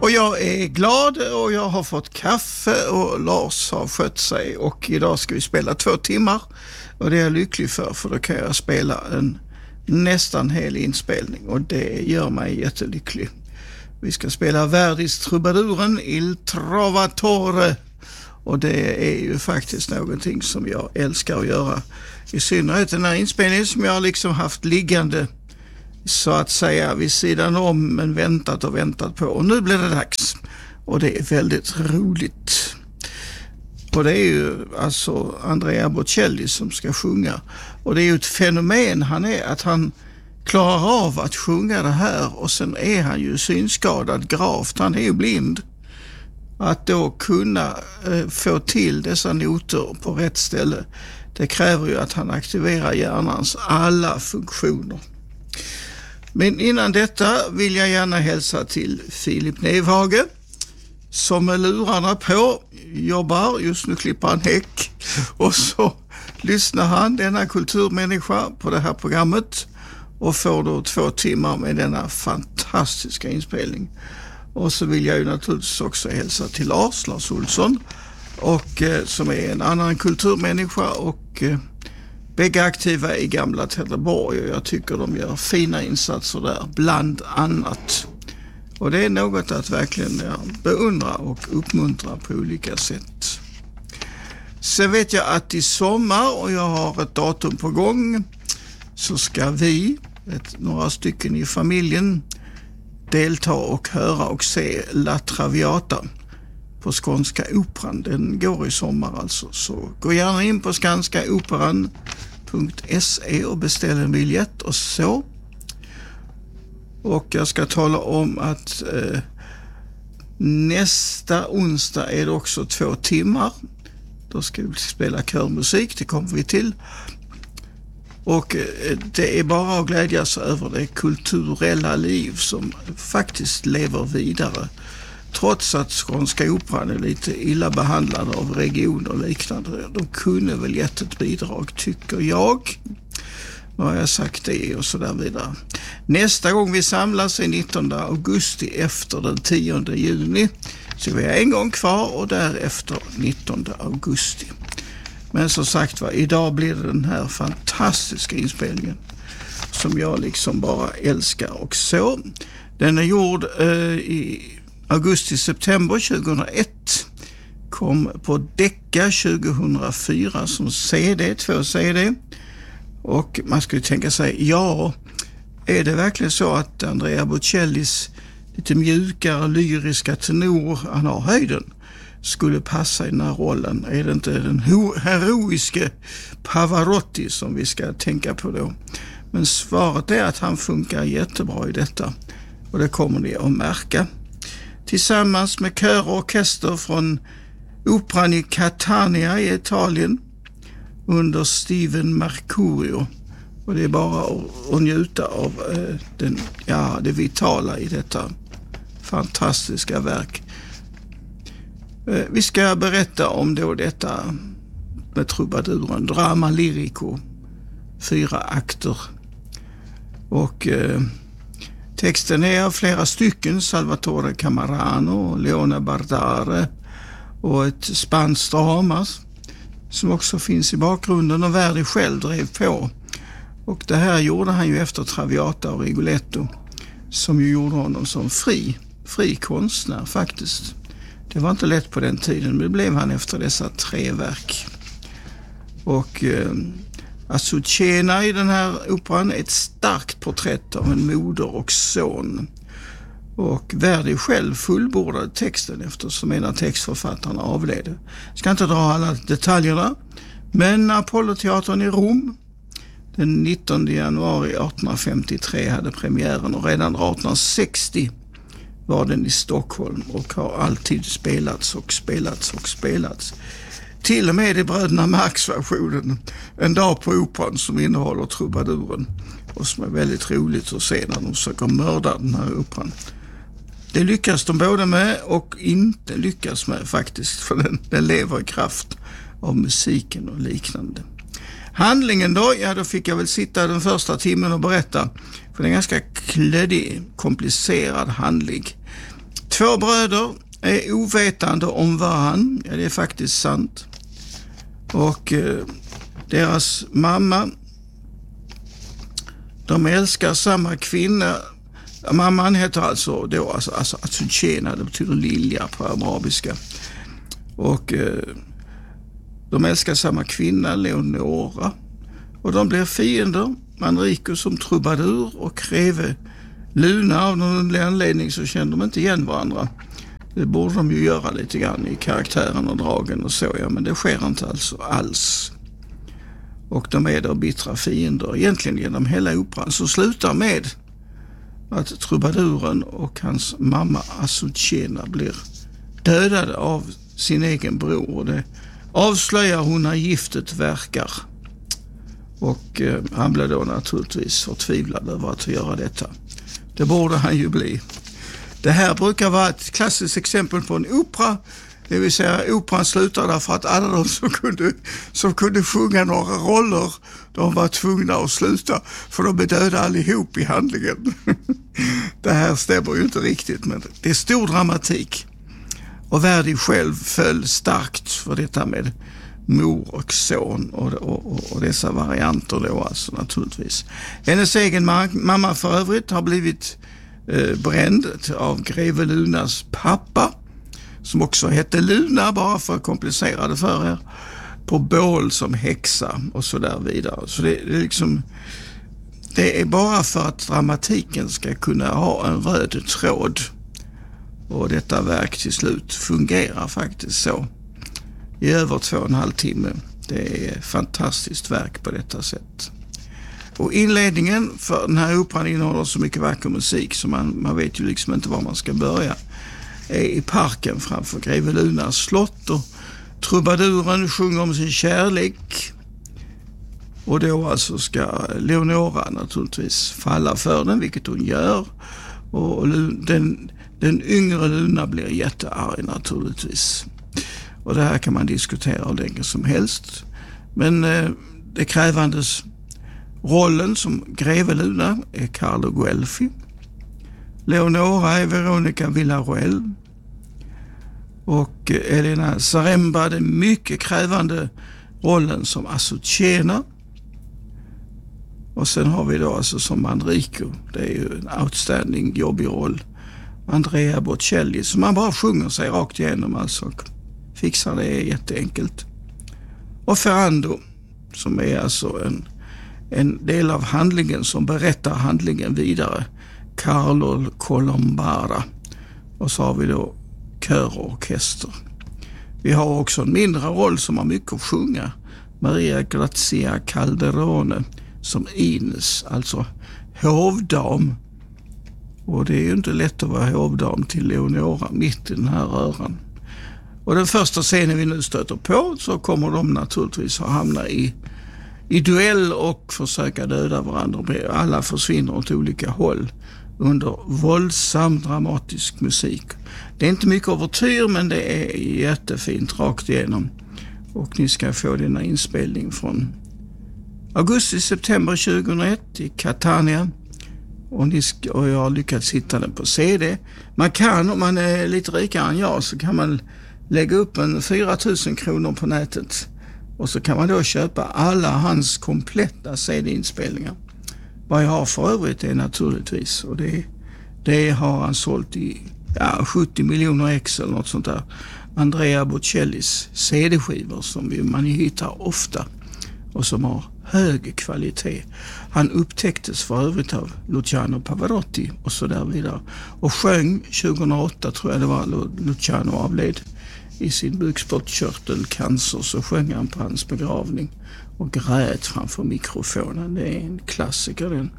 Och jag är glad och jag har fått kaffe och Lars har skött sig och idag ska vi spela 2 timmar och det är jag lycklig för då kan jag spela en nästan hel inspelning och det gör mig jättelycklig. Vi ska spela Verdis Trubaduren Il Trovatore och det är ju faktiskt någonting som jag älskar att göra. I synnerhet den här inspelningen som jag liksom haft liggande så att säga vid sidan om men väntat på och nu blir det dags och det är väldigt roligt. Och det är ju alltså Andrea Bocelli som ska sjunga och det är ju ett fenomen han är att han klarar av att sjunga det här och sen är han ju synskadad gravt, han är ju blind. Att då kunna få till dessa noter på rätt ställe det kräver ju att han aktiverar hjärnans alla funktioner. Men innan detta vill jag gärna hälsa till Filip Nevhage som med lurarna på jobbar, just nu klipper han häck och så lyssnar han, denna kulturmänniska, på det här programmet och får då 2 timmar med denna fantastiska inspelning. Och så vill jag ju naturligtvis också hälsa till Lars Olsson och som är en annan kulturmänniska och bägge aktiva i Gamla Trelleborg och jag tycker de gör fina insatser där, bland annat. Och det är något att verkligen beundra och uppmuntra på olika sätt. Sen vet jag att i sommar, och jag har ett datum på gång, så ska vi, några stycken i familjen, delta och höra och se La Traviata på Skånska Operan. Den går i sommar alltså. Så gå gärna in på skånskaoperan.se och beställ en biljett och så. Och jag ska tala om att nästa onsdag är det också 2 timmar. Då ska vi spela körmusik, det kommer vi till. Och det är bara att glädjas över det kulturella liv som faktiskt lever vidare. Trots att Skånska Operan är lite illa behandlad av regioner och liknande. De kunde väl gett ett bidrag, tycker jag. Nu har jag sagt det och så där vidare. Nästa gång vi samlas är 19 augusti efter den 10 juni. Så vi har en gång kvar och därefter 19 augusti. Men som sagt var, idag blir det den här fantastiska inspelningen som jag liksom bara älskar och så. Den är gjord i augusti-september 2001. Kom på Decca 2004 som CD, 2 CD. Och man skulle tänka sig, ja, är det verkligen så att Andrea Bocellis lite mjukare lyriska tenor, han har höjden, skulle passa i den här rollen? Är det inte den heroiske Pavarotti som vi ska tänka på då? Men svaret är att han funkar jättebra i detta. Och det kommer ni att märka. Tillsammans med kör och orkester från operan i Catania i Italien under Steven Mercurio. Och det är bara att njuta av det vitala i detta fantastiska verk. Vi ska berätta om då detta med Trubaduren, Drama Lirico, 4 akter. Och texten är av flera stycken, Salvatore Camarano, Leone Bardare och ett spanskt drama som också finns i bakgrunden och Verdi själv drev på. Och det här gjorde han ju efter Traviata och Rigoletto som ju gjorde honom som fri konstnär faktiskt. Det var inte lätt på den tiden, men det blev han efter dessa 3 verk. Och Azucena i den här operan är ett starkt porträtt av en moder och son. Och Verdi själv fullbordade texten eftersom en av textförfattarna avled. Jag ska inte dra alla detaljerna, men Apolloteatern i Rom den 19 januari 1853 hade premiären och redan 1860 var den i Stockholm och har alltid spelats. Till och med i Bröderna Marx-versionen En dag på operan som innehåller Trubaduren och som är väldigt roligt att se när de försöker mörda den här operan. Det lyckas de både med och inte lyckas med faktiskt, för den lever i kraft av musiken och liknande. Handlingen då, då fick jag väl sitta den första timmen och berätta, för det är en ganska klödig, komplicerad handling. 2 bröder är ovetande om varann. Ja, det är faktiskt sant. Och deras mamma, de älskar samma kvinna. Mamman heter alltså då Azucena, det betyder lilja på arabiska. Och de älskar samma kvinna, Leonora. Och de blir fiender. Manrico som trubadur och greve Luna. Av någon underlig anledning så känner de inte igen varandra. Det borde de ju göra lite grann i karaktären och dragen och så, ja, men det sker inte alltså alls. Och de är då bittra fiender egentligen genom hela operan, så slutar med att trubaduren och hans mamma Azucena blir dödade av sin egen bror, och det avslöjar hon när giftet verkar. Och han blev då naturligtvis förtvivlad över att göra detta. Det borde han ju bli. Det här brukar vara ett klassiskt exempel på en opera. Det vill säga operan slutar därför att alla de som kunde sjunga några roller, de var tvungna att sluta. För de är döda allihop i handlingen. Det här stämmer ju inte riktigt, men det är stor dramatik. Och Verdi själv föll starkt för detta med mor och son och dessa varianter då alltså naturligtvis. Hennes egen mamma för övrigt har blivit bränd av greve Lunas pappa, som också hette Luna, bara för att komplicera det för er, på bål som häxa och så där vidare. Så det är bara för att dramatiken ska kunna ha en röd tråd, och detta verk till slut fungerar faktiskt så i över 2,5 timmar. Det är ett fantastiskt verk på detta sätt. Och inledningen för den här operan innehåller så mycket vacker musik så man vet ju liksom inte var man ska börja. Är i parken framför greve Lunas slott, och trubaduren sjunger om sin kärlek. Och då alltså ska Leonora naturligtvis falla för den, vilket hon gör. Och den yngre Luna blir jättearg naturligtvis. Och det här kan man diskutera hur länge som helst. Men det krävandes rollen som greve Luna är Carlo Guelfi. Leonora är Veronica Villarroel. Och Elena Zaremba, den mycket krävande rollen som Azucena. Och sen har vi då alltså som Manrico, det är ju en outstanding jobbig roll. Andrea Bocelli, som man bara sjunger sig rakt igenom alltså. Fixar det är jätteenkelt. Och Ferrando, som är alltså en del av handlingen som berättar handlingen vidare. Carlo Colombara. Och så har vi då kör och orkester. Vi har också en mindre roll som har mycket att sjunga. Maria Grazia Calderone som Ines, alltså hovdam. Och det är ju inte lätt att vara hovdam till Leonora mitt i den här röran. Och den första scenen vi nu stöter på, så kommer de naturligtvis att hamna i duell och försöka döda varandra. Alla försvinner åt olika håll under våldsam dramatisk musik. Det är inte mycket overtyr, men det är jättefint rakt igenom. Och ni ska få denna inspelning från augusti-september 2001 i Catania. Och jag har lyckats hitta den på CD. Man kan, om man är lite rikare än jag, så kan man lägga upp en 4 000 kronor på nätet. Och så kan man då köpa alla hans kompletta CD-inspelningar. Vad jag har för övrigt är naturligtvis, och det har han sålt i 70 miljoner ex eller något sånt där. Andrea Bocellis CD-skivor som man hittar ofta och som har hög kvalitet. Han upptäcktes för övrigt av Luciano Pavarotti och så där vidare. Och sjöng 2008, tror jag det var, Luciano avled i sin bukspottkörtelcancer, så sjöng han på hans begravning och grät framför mikrofonen. Det är en klassiker den.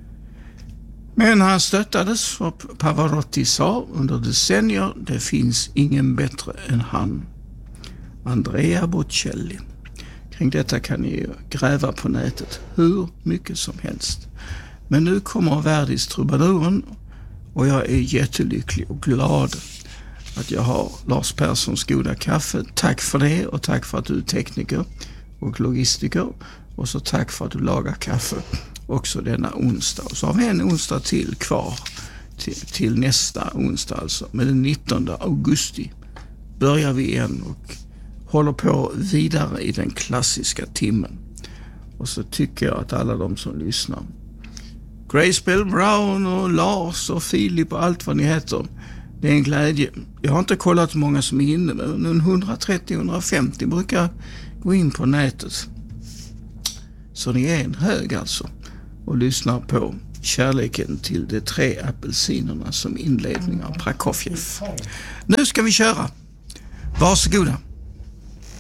Men han stöttades, för Pavarotti sa under decennier, det finns ingen bättre än han. Andrea Bocelli. Kring detta kan ni gräva på nätet hur mycket som helst. Men nu kommer Verdis Trubaduren, och jag är jättelycklig och glad att jag har Lars Perssons goda kaffe. Tack för det, och tack för att du är tekniker och logistiker. Och så tack för att du lagar kaffe också denna onsdag. Och så har vi en onsdag till kvar till nästa onsdag alltså. Men den 19 augusti börjar vi igen och håller på vidare i den klassiska timmen. Och så tycker jag att alla de som lyssnar, Grace Bell Brown och Lars och Filip och allt vad ni heter, det är en glädje. Jag har inte kollat hur många som är inne, men 130-150 brukar gå in på nätet. Så ni är en hög alltså och lyssnar på Kärleken till de 3 apelsinerna som inledning av Prokofjev. Nu ska vi köra. Varsågoda.